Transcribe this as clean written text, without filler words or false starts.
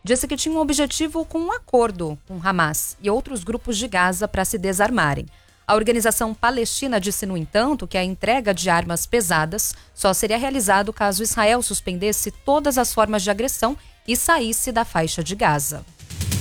disse que tinha um objetivo com um acordo com Hamas e outros grupos de Gaza para se desarmarem. A organização palestina disse, no entanto, que a entrega de armas pesadas só seria realizado caso Israel suspendesse todas as formas de agressão e saísse da faixa de Gaza.